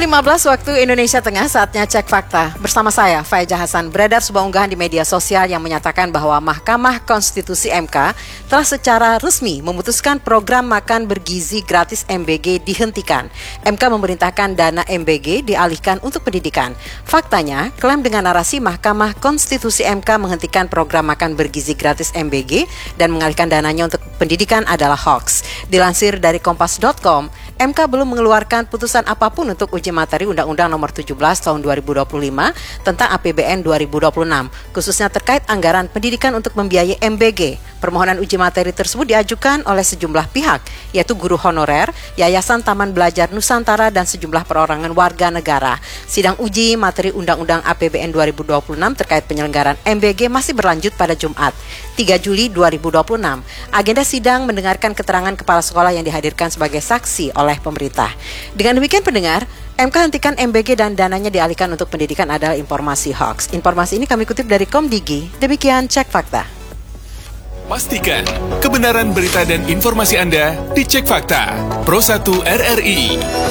15 waktu Indonesia Tengah, saatnya cek fakta. Bersama saya, Faiza Hasan. Beredar sebuah unggahan di media sosial yang menyatakan bahwa Mahkamah Konstitusi MK telah secara resmi memutuskan program makan bergizi gratis MBG dihentikan. MK memerintahkan dana MBG dialihkan untuk pendidikan. Faktanya, klaim dengan narasi Mahkamah Konstitusi MK menghentikan program makan bergizi gratis MBG dan mengalihkan dananya untuk pendidikan adalah hoax. Dilansir dari Kompas.com, MK belum mengeluarkan putusan apapun untuk uji materi Undang-Undang Nomor 17 Tahun 2025 tentang APBN 2026, khususnya terkait anggaran pendidikan untuk membiayai MBG. Permohonan uji materi tersebut diajukan oleh sejumlah pihak, yaitu guru honorer, Yayasan Taman Belajar Nusantara, dan sejumlah perorangan warga negara. Sidang uji materi Undang-Undang APBN 2026 terkait penyelenggaraan MBG masih berlanjut pada Jumat, 3 Juli 2026. Agenda sidang mendengarkan keterangan kepala sekolah yang dihadirkan sebagai saksi oleh pemerintah. Dengan demikian pendengar, MK hentikan MBG dan dananya dialihkan untuk pendidikan adalah informasi hoax. Informasi ini kami kutip dari Komdigi. Demikian Cek Fakta. Pastikan kebenaran berita dan informasi Anda di Cek Fakta Pro 1 RRI.